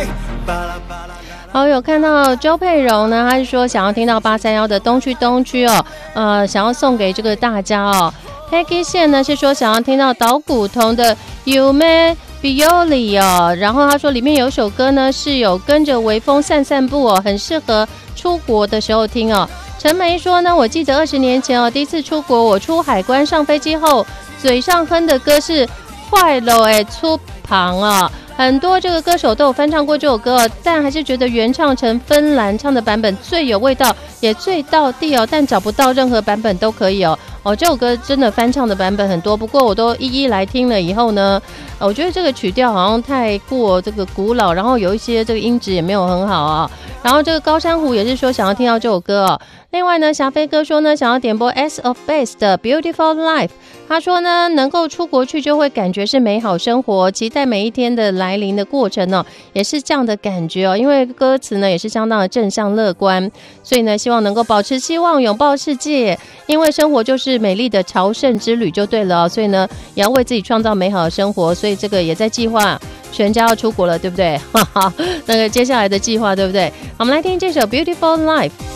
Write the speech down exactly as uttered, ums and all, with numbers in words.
好，有看到周佩蓉呢，她是说想要听到八三一的东区东区哦，呃，想要送给这个大家哦。Peggy 线呢是说想要听到岛谷瞳的 Yume Bioli 哦，然后他说里面有首歌呢是有跟着微风散散步哦，很适合出国的时候听哦。陈梅说呢，我记得二十年前哦，第一次出国，我出海关上飞机后，嘴上哼的歌是快乐诶出旁啊。很多这个歌手都有翻唱过这首歌，但还是觉得原唱成芬兰唱的版本最有味道，也最道地哦。但找不到任何版本都可以哦。哦，这首歌真的翻唱的版本很多，不过我都一一来听了以后呢，我觉得这个曲调好像太过这个古老，然后有一些这个音质也没有很好啊。然后这个高山湖也是说想要听到这首歌哦。另外呢，霞飞哥说呢，想要点播 S of Base 的 Beautiful Life。他说呢，能够出国去就会感觉是美好生活，期待每一天的来临的过程哦，也是这样的感觉哦。因为歌词呢也是相当的正向乐观，所以呢希望能够保持希望，拥抱世界，因为生活就是美丽的朝圣之旅就对了哦。所以呢也要为自己创造美好的生活，所以这个也在计划全家要出国了，对不对？哈哈，那个接下来的计划对不对？好，我们来听这首 Beautiful Life。